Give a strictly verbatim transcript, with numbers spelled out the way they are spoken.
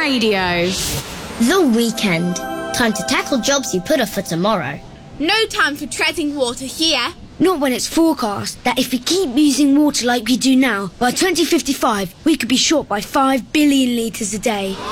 Radio. The weekend. Time to tackle jobs you put off for tomorrow. No time for treading water here. Not when it's forecast that if we keep using water like we do now, by twenty fifty-five we could be short by five billion litres a day.